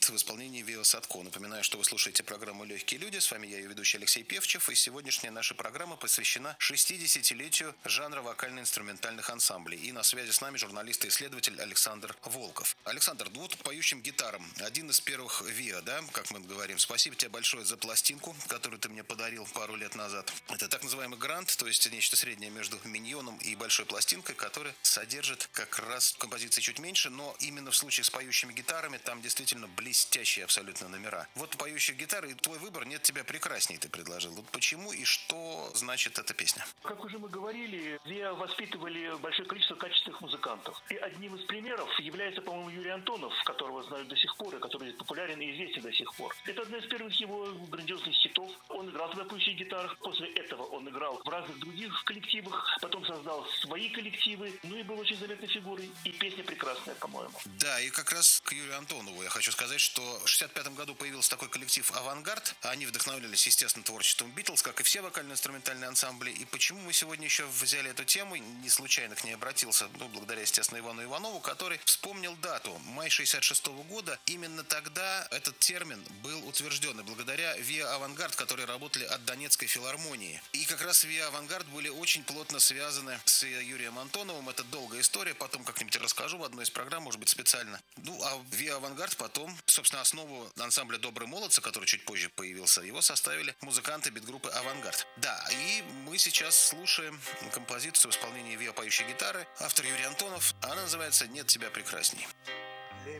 композит в исполнении Вио Садко. Напоминаю, что вы слушаете программу «Легкие люди». С вами я, ее ведущий Алексей Певчев. И сегодняшняя наша программа посвящена 60-летию жанра вокально-инструментальных ансамблей. И на связи с нами журналист и исследователь Александр Волков. Александр, вот поющим гитарам. Один из первых Вио, да, как мы говорим. Спасибо тебе большое за пластинку, которую ты мне подарил пару лет назад. Это так называемый грант, то есть нечто среднее между миньоном и большой пластинкой, которая содержит как раз композиции чуть меньше, но именно в случае с поющими гитарами там действительно блестящие абсолютно номера. Вот поющих гитар и твой выбор «Нет тебя прекрасней» ты предложил. Вот почему и что значит эта песня? Как уже мы говорили, Виа воспитывали большое количество качественных музыкантов. И одним из примеров является, по-моему, Юрий Антонов, которого знают до сих пор, и который популярен и известен до сих пор. Это одна из первых его грандиозных хитов. Он играл на поющих гитарах. После этого он играл в разных других коллективах, потом создал свои коллективы, ну и был очень заметной фигурой. И песня прекрасная, по-моему. Да, и как раз к Юрию Антонову я хочу сказать, что в 1965 году появился такой коллектив «Авангард». Они вдохновлялись, естественно, творчеством Битлз, как и все вокально-инструментальные ансамбли. И почему мы сегодня еще взяли эту тему, не случайно к ней обратился, благодаря, естественно, Ивану Иванову, который вспомнил дату, май 1966 года. Именно тогда этот термин был утвержден, и благодаря «Виа Авангард», которые работали от Донецкой филармонии. И как раз «Виа Авангард» были очень плотно связаны с Юрием Антоновым. Это долгая история, потом как-нибудь расскажу в одной из программ, может быть, специально. Ну, а «Виа Авангард» потом, собственно, основу ансамбля «Добрые молодцы», который чуть позже появился, его составили музыканты бит-группы «Авангард». Да, и мы сейчас слушаем композицию в исполнении Виа поющей гитары. Автор Юрий Антонов. Она называется «Нет тебя прекрасней».